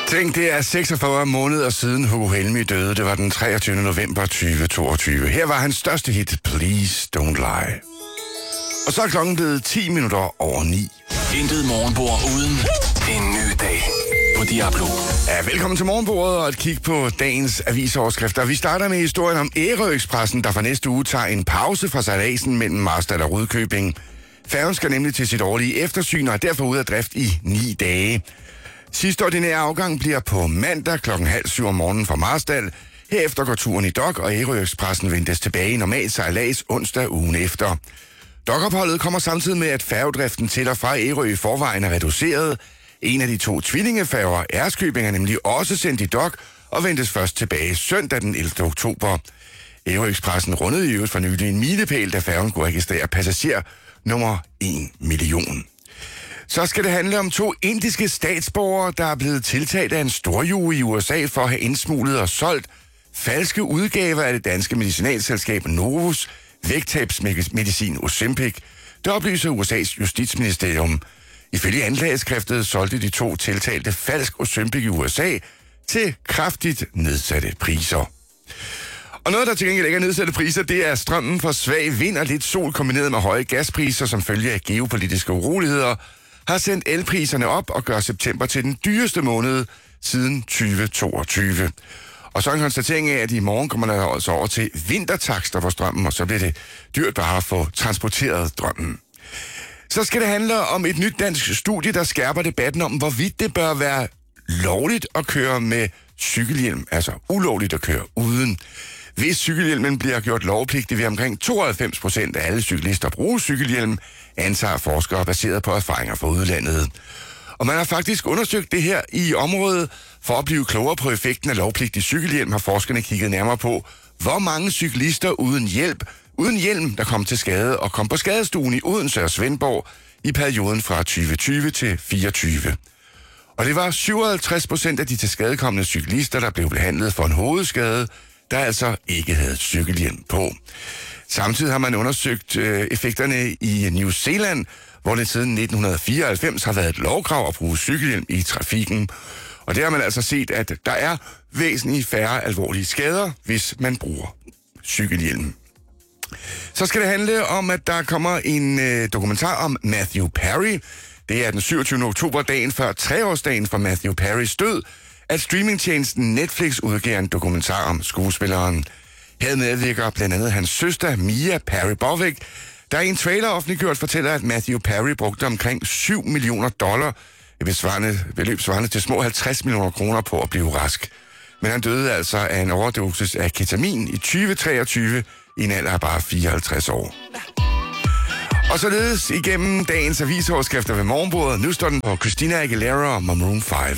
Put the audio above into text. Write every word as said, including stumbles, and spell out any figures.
Tænk, det er seksogfyrre måneder siden Hugo Helmig døde. Det var den treogtyvende november tyve toogtyve. Her var hans største hit, Please Don't Lie. Og så er klokken blevet ti minutter over ni. Intet morgenbord uden en ny dag på Diablo. Ja, velkommen til morgenbordet og et kig på dagens avisoverskrifter. Vi starter med historien om Ærø-Expressen, der for næste uge tager en pause fra sejladsen mellem Marstal og Rudkøbing. Færgen skal nemlig til sit årlige eftersyn og er derfor ude af drift i ni dage. Sidste ordinære afgang bliver på mandag klokken halv syv om morgenen fra Marstal. Herefter går turen i dok, og Ærø-Expressen ventes tilbage i normal sejlads onsdag ugen efter. Dokopholdet kommer samtidig med, at færgedriften til og fra Ærø i forvejen er reduceret. En af de to tvillingefærger, Ærøskøbing, er nemlig også sendt i dok og ventes først tilbage søndag den ellevte oktober. Ærø-Expressen rundede i øvrigt for nylig en milepæl, da færgen kunne registrere passager nummer en million. Så skal det handle om to indiske statsborgere, der er blevet tiltalt af en storjury i U S A for at have indsmuglet og solgt falske udgaver af det danske medicinalselskab Novus vægttabsmedicin Ozempic. Det oplyser U S A's justitsministerium. Ifølge anklageskriftet solgte de to tiltalte falsk Ozempic i U S A til kraftigt nedsatte priser. Og noget, der til gengæld ikke er nedsatte priser, det er strømmen for svag vind og lidt sol kombineret med høje gaspriser som følge af geopolitiske uroligheder, har sendt elpriserne op og gør september til den dyreste måned siden tyve toogtyve. Og så en konstatering af, at i morgen kommer der altså over til vintertakster for strømmen, og så bliver det dyrt bare at få transporteret strømmen. Så skal det handle om et nyt dansk studie, der skærper debatten om, hvorvidt det bør være lovligt at køre med cykelhjelm, altså ulovligt at køre uden. Hvis cykelhjelmen bliver gjort lovpligtig, vil omkring tooghalvfems procent af alle cyklister bruge cykelhjelm, antager forskere baseret på erfaringer fra udlandet. Og man har faktisk undersøgt det her i området. For at blive klogere på effekten af lovpligtig cykelhjelm, har forskerne kigget nærmere på, hvor mange cyklister uden hjælp, uden hjelm, der kom til skade og kom på skadestuen i Odense og Svendborg i perioden fra tyve tyve til fireogtyve. Og det var syvoghalvtreds procent af de tilskadekomne cyklister, der blev behandlet for en hovedskade, der altså ikke havde cykelhjelm på. Samtidig har man undersøgt øh, effekterne i New Zealand, hvor det siden nitten fireoghalvfems har været et lovkrav at bruge cykelhjelm i trafikken. Og der har man altså set, at der er væsentligt færre alvorlige skader, hvis man bruger cykelhjelm. Så skal det handle om, at der kommer en øh, dokumentar om Matthew Perry. Det er den syvogtyvende oktober, dagen før treårsdagen for Matthew Perrys død, at streamingtjenesten Netflix udgiver en dokumentar om skuespilleren. Her medvirker blandt andet hans søster Mia Perry Bovik, der i en trailer offentliggjort fortæller, at Matthew Perry brugte omkring syv millioner dollar, et besvarende, beløb svarende til små halvtreds millioner kroner på at blive rask. Men han døde altså af en overdosis af ketamin i tyve treogtyve i en alder af bare fireoghalvtreds år. Og således igennem dagens avisoverskrifter ved morgenbordet. Nu står den på Christina Aguilera og Maroon fem.